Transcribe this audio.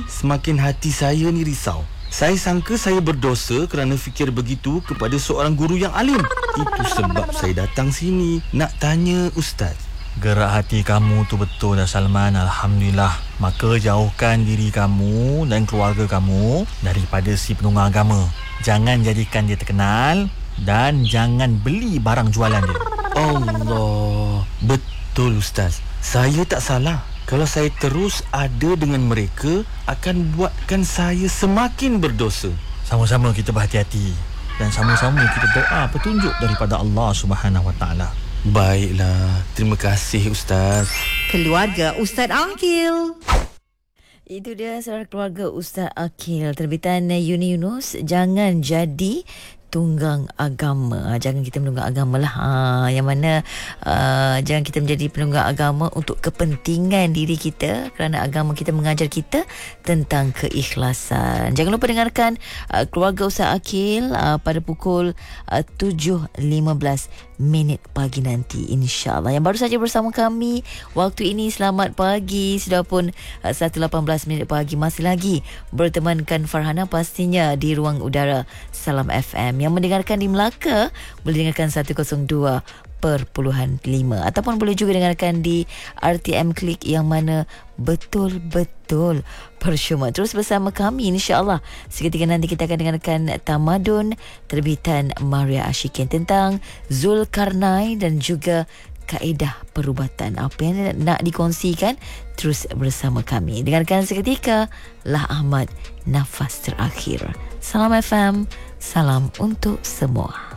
semakin hati saya ni risau. Saya sangka saya berdosa kerana fikir begitu kepada seorang guru yang alim. Itu sebab saya datang sini nak tanya Ustaz. Gerak hati kamu tu betul dah, Salman. Alhamdulillah. Maka jauhkan diri kamu dan keluarga kamu daripada si penunggang agama. Jangan jadikan dia terkenal dan jangan beli barang jualan dia. Allah, betul Ustaz. Saya tak salah. Kalau saya terus ada dengan mereka, akan buatkan saya semakin berdosa. Sama-sama kita berhati-hati dan sama-sama kita doa petunjuk daripada Allah Subhanahu Wa Taala. Baiklah, terima kasih Ustaz. Keluarga Ustaz Akil. Itu dia saudara, keluarga Ustaz Akil, terbitan Uni Yunus. Jangan jadi tunggang agama. Jangan kita menunggang agama lah. Yang mana jangan kita menjadi penunggang agama untuk kepentingan diri kita, kerana agama kita mengajar kita tentang keikhlasan. Jangan lupa dengarkan keluarga Ustaz Akil pada pukul 7.15 pagi nanti, insyaAllah. Yang baru saja bersama kami waktu ini, selamat pagi. Sudah pun 1.18 pagi. Masih lagi bertemankan Farhana pastinya di ruang udara Salam FM. Yang mendengarkan di Melaka boleh dengarkan 102.5 ataupun boleh juga dengarkan di RTM Klik yang mana betul-betul percuma. Terus bersama kami, insyaAllah. Seketika nanti kita akan dengarkan Tamadun terbitan Maria Ashikin tentang Zulkarnain dan juga kaedah perubatan. Apa yang nak dikongsikan, terus bersama kami. Dengarkan seketika Lah Ahmad, Nafas Terakhir. Salam FM, salam untuk semua.